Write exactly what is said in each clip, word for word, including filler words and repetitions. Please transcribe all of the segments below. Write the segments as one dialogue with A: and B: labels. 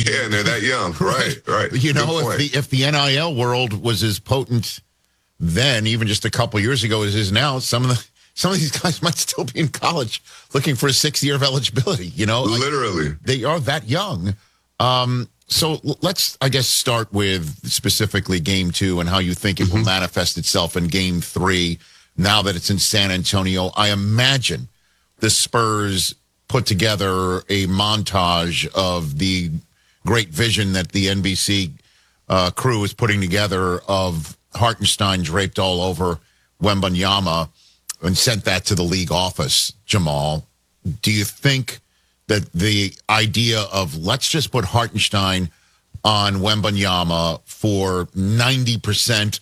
A: Yeah, and they're that young. Right, right.
B: You
A: Good
B: know, if
A: point.
B: the if the N I L world was as potent then, even just a couple years ago, as it is now, some of the some of these guys might still be in college looking for a sixth year of eligibility. You know, like,
A: Literally,
B: they are that young. Um, so l- let's, I guess, start with specifically game two and how you think it
A: Mm-hmm.
B: will manifest itself in game three. Now that it's in San Antonio, I imagine the Spurs put together a montage of the great vision that the N B C uh, crew is putting together of Hartenstein draped all over Wembanyama and sent that to the league office. Jamal, do you think that the idea of let's just put Hartenstein on Wembanyama for ninety percent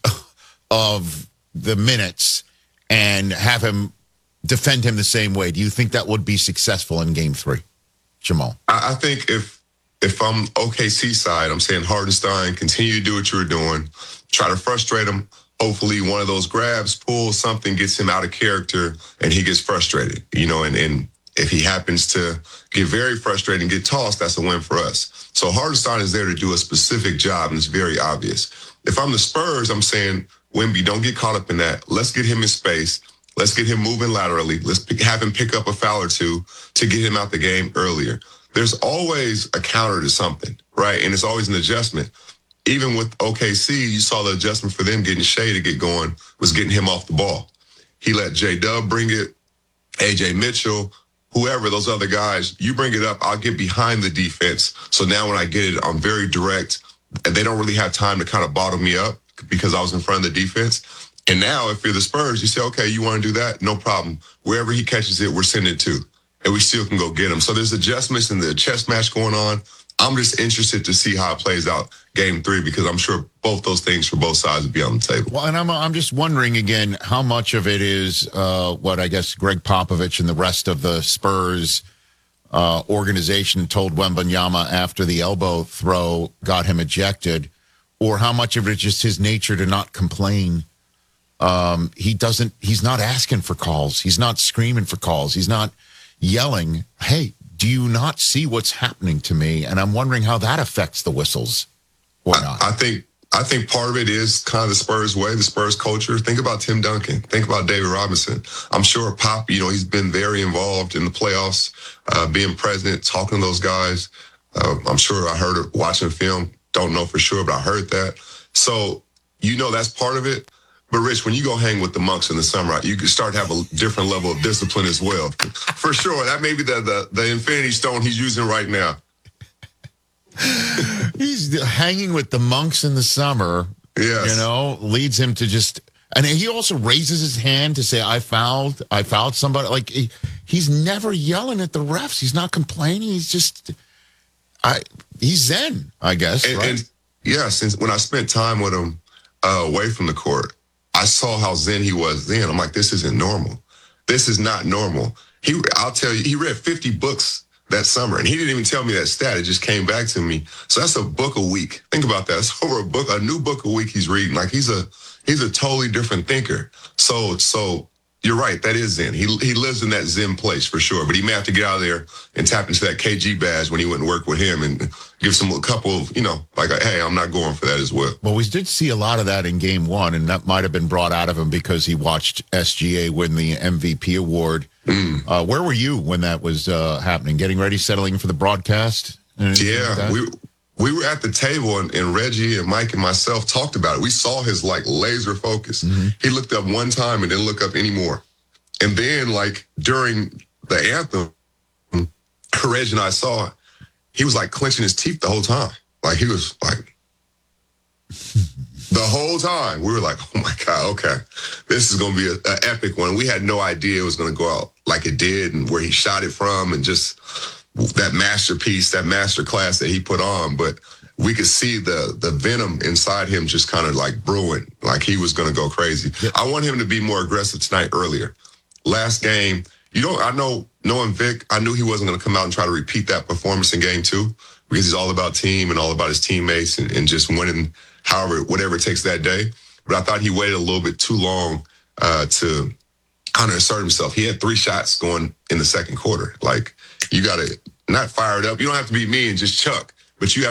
B: of the minutes and have him defend him the same way, do you think that would be successful in game three, Jamal?
A: I, I think if if I'm O K C side, I'm saying Hardenstein, continue to do what you were doing, try to frustrate him. Hopefully one of those grabs, pulls something, gets him out of character, and he gets frustrated. You know, and, and if he happens to get very frustrated and get tossed, that's a win for us. So Hardenstein is there to do a specific job, and it's very obvious. If I'm the Spurs, I'm saying, Wemby, don't get caught up in that. Let's get him in space. Let's get him moving laterally. Let's pick, have him pick up a foul or two to get him out the game earlier. There's always a counter to something, right? And it's always an adjustment. Even with O K C, you saw the adjustment for them getting Shea to get going was getting him off the ball. He let J-Dub bring it, A J Mitchell, whoever, those other guys, you bring it up, I'll get behind the defense. So now when I get it, I'm very direct. And they don't really have time to kind of bottle me up because I was in front of the defense. And now if you're the Spurs, you say, okay, you want to do that? No problem. Wherever he catches it, we're sending it to. And we still can go get him. So there's adjustments in the chess match going on. I'm just interested to see how it plays out game three because I'm sure both those things for both sides will be on the table.
B: Well, and I'm I'm just wondering again how much of it is uh, what I guess Greg Popovich and the rest of the Spurs uh, organization told Wembanyama after the elbow throw got him ejected, or how much of it is just his nature to not complain. Um, he doesn't. He's not asking for calls. He's not screaming for calls. He's not yelling, "Hey, do you not see what's happening to me?" And I'm wondering how that affects the whistles or not.
A: I, I think I think part of it is kind of the Spurs way, the Spurs culture. Think about Tim Duncan. Think about David Robinson. I'm sure Pop, you know, he's been very involved in the playoffs, uh, being present, talking to those guys. Uh, I'm sure I heard it watching film. Don't know for sure, but I heard that. So, you know, that's part of it. But Rich, when you go hang with the monks in the summer, you can start to have a different level of discipline as well. For sure. That may be the, the, the infinity stone he's using right now.
B: He's hanging with the monks in the summer,
A: yes.
B: You know, leads him to just, and he also raises his hand to say, I fouled, I fouled somebody. Like, he, he's never yelling at the refs. He's not complaining. He's just, I, he's zen, I guess.
A: And,
B: right?
A: and yeah, since when I spent time with him uh, away from the court, I saw how zen he was then. I'm like, this isn't normal. This is not normal. He, I'll tell you, he read fifty books that summer, and he didn't even tell me that stat. It just came back to me. So that's a book a week. Think about that. It's over a book, a new book a week he's reading. Like he's a he's a totally different thinker. So so you're right. That is Zen. He he lives in that Zen place for sure. But he may have to get out of there and tap into that K G badge when he went and work with him and give some a couple of, you know, like, hey, I'm not going for that as well.
B: Well, we did see a lot of that in game one, and that might have been brought out of him because he watched S G A win the M V P award. Mm. Uh, where were you when that was uh, happening? Getting ready, settling for the broadcast?
A: Yeah, like we we were at the table, and, and Reggie and Mike and myself talked about it. We saw his, like, laser focus. Mm-hmm. He looked up one time and didn't look up anymore. And then, like, during the anthem, Reggie and I saw it. He was, like, clenching his teeth the whole time. Like, he was, like, the whole time. We were like, oh, my God, okay. This is going to be an epic one. We had no idea it was going to go out like it did and where he shot it from and just that masterpiece, that master class that he put on. But we could see the the venom inside him just kind of, like, brewing, like he was going to go crazy. Yeah. I want him to be more aggressive tonight earlier. Last game, you know, I know, knowing Vic, I knew he wasn't going to come out and try to repeat that performance in game two because he's all about team and all about his teammates and, and just winning however, whatever it takes that day. But I thought he waited a little bit too long uh, to kind of assert himself. He had three shots going in the second quarter. Like, you got to not fire it up. You don't have to be me and just chuck, but you have